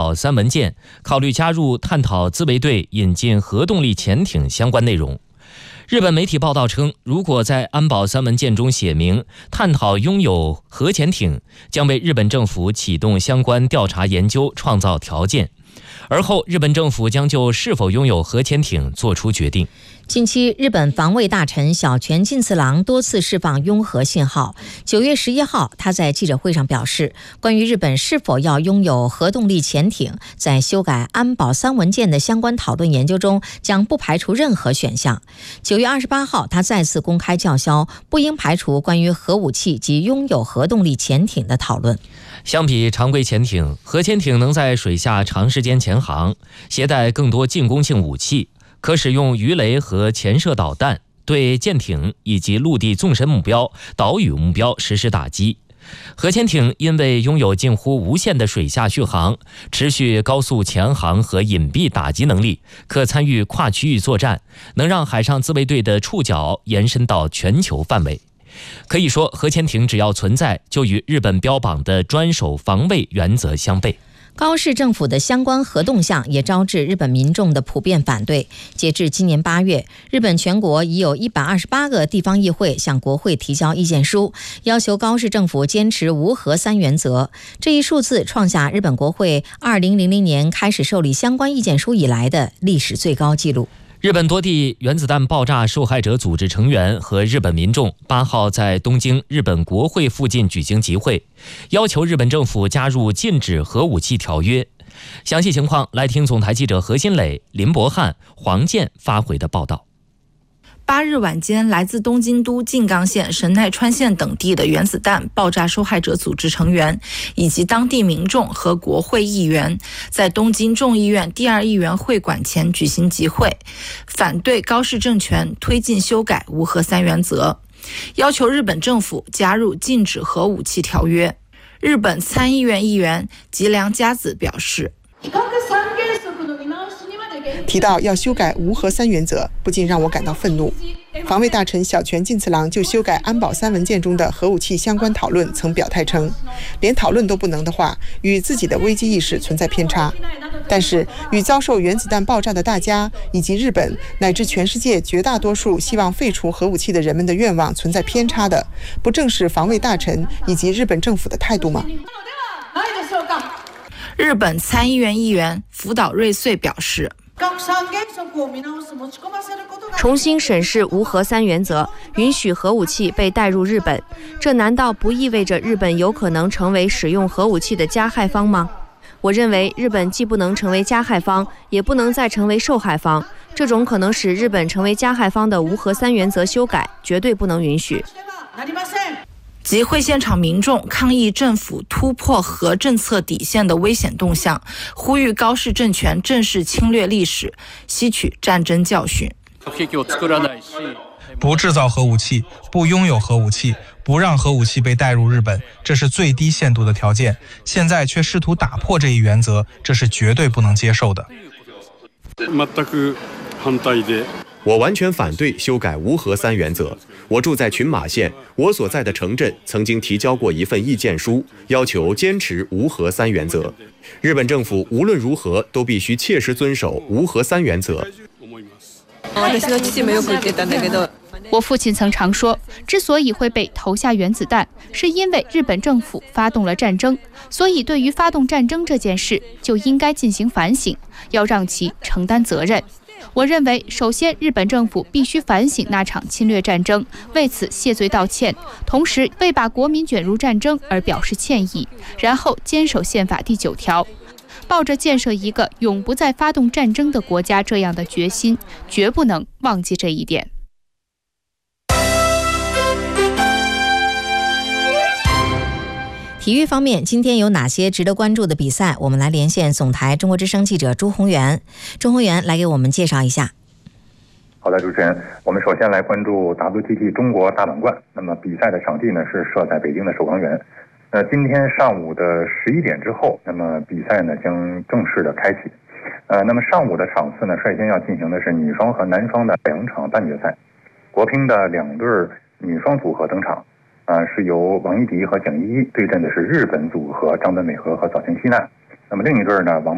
保三文件，考虑加入探讨自卫队引进核动力潜艇相关内容。日本媒体报道称，如果在安保三文件中写明探讨拥有核潜艇，将为日本政府启动相关调查研究创造条件，而后日本政府将就是否拥有核潜艇作出决定。 近期，日本防卫大臣小泉进次郎多次释放拥核信号。9月11号，他在记者会上表示，关于日本是否要拥有核动力潜艇，在修改安保三文件的相关讨论研究中，将不排除任何选项。9月28号，他再次公开叫嚣，不应排除关于核武器及拥有核动力潜艇的讨论。 相比常规潜艇，核潜艇能在水下长时间潜航，携带更多进攻性武器，可使用鱼雷和潜射导弹对舰艇以及陆地纵深目标、岛屿目标实施打击。核潜艇因为拥有近乎无限的水下续航、持续高速潜航和隐蔽打击能力，可参与跨区域作战，能让海上自卫队的触角延伸到全球范围。可以说，核潜艇只要存在，就与日本标榜的专守防卫原则相悖。 高市政府的相关核动向也招致日本民众的普遍反对。截至今年8月，日本全国已有128个地方议会向国会提交意见书，要求高市政府坚持无核三原则。这一数字创下日本国会2000年开始受理相关意见书以来的历史最高纪录。 日本多地原子弹爆炸受害者组织成员和日本民众8号在东京日本国会附近举行集会，要求日本政府加入禁止核武器条约。详细情况来听总台记者何新磊、林博汉、黄健发回的报道。 8日晚间，来自东京都静冈县、神奈川县等地的原子弹爆炸受害者组织成员以及当地民众和国会议员在东京众议院第2议员会馆前举行集会，反对高市政权推进修改无核三原则，要求日本政府加入禁止核武器条约。日本参议院议员吉良佳子表示， 提到要修改无核三原则，不禁让我感到愤怒。防卫大臣小泉进次郎就修改安保三文件中的核武器相关讨论曾表态称，连讨论都不能的话，与自己的危机意识存在偏差。但是与遭受原子弹爆炸的大家以及日本乃至全世界绝大多数希望废除核武器的人们的愿望存在偏差的，不正是防卫大臣以及日本政府的态度吗？ 日本参议院议员福岛瑞穗表示， 重新审视无核三原则，允许核武器被带入日本，这难道不意味着日本有可能成为使用核武器的加害方吗？我认为日本既不能成为加害方，也不能再成为受害方，这种可能使日本成为加害方的无核三原则修改绝对不能允许。 集会现场民众抗议政府突破核政策底线的危险动向，呼吁高市政权正视侵略历史，吸取战争教训。 不制造核武器，不拥有核武器，不让核武器被带入日本，这是最低限度的条件。现在却试图打破这一原则，这是绝对不能接受的。 我完全反对修改无核三原则。我住在群马县，我所在的城镇曾经提交过一份意见书，要求坚持无核三原则。日本政府无论如何都必须切实遵守无核三原则。 我父亲曾常说，之所以会被投下原子弹，是因为日本政府发动了战争，所以对于发动战争这件事，就应该进行反省，要让其承担责任。我认为，首先，日本政府必须反省那场侵略战争，为此谢罪道歉，同时为把国民卷入战争而表示歉意，然后坚守宪法第9条，抱着建设一个永不再发动战争的国家这样的决心，绝不能忘记这一点。 体育方面，今天有哪些值得关注的比赛？我们来连线总台中国之声记者朱宏元。朱宏元来给我们介绍一下。 好的，主持人，我们首先来关注 WTT 中国大满贯。那么比赛的场地呢是设在北京的首钢园。今天上午的11点之后，那么比赛呢将正式的开启。那么上午的场次呢，率先要进行的是女双和男双的2场半决赛。国乒的2对女双组合登场。是由王一迪和蒋依依对阵的是日本组合张本美和和早田希娜。那么另一对呢，王